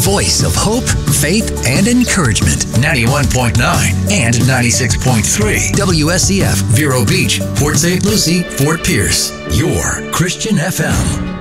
voice of hope, faith, and encouragement. 91.9 and 96.3. WSCF, Vero Beach, Port St. Lucie, Fort Pierce. Your Christian FM.